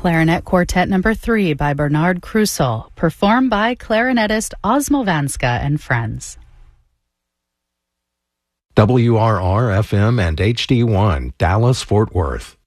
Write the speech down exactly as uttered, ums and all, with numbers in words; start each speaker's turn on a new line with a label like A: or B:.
A: Clarinet Quartet Number three by Bernard Krusel, performed by clarinetist Osmo Vanska and friends.
B: W R R F M and H D one, Dallas, Fort Worth.